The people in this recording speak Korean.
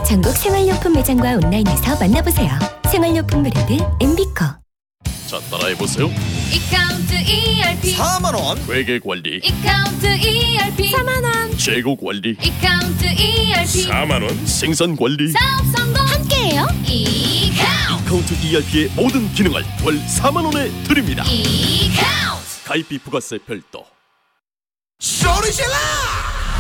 전국 생활용품 매장과 온라인에서 만나보세요. 생활용품 브랜드 MB코. 자, 따라해보세요. 이카운트 ERP 4만원 회계관리, 이카운트 ERP 4만원 재고관리, 이카운트 ERP 4만원, 생산관리. 사업 성공 함께해요. 이카운트 카운트 ERP의 모든 기능을 월 4만원에 드립니다. 이카운트 가입비 부가세 별도. 소리 질러